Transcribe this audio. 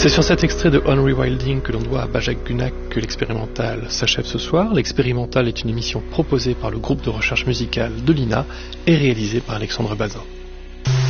C'est sur cet extrait de On Rewilding que l'on doit à Bajak Gunak que l'expérimental s'achève ce soir. L'expérimental est une émission proposée par le groupe de recherche musicale de l'INA et réalisée par Alexandre Bazin.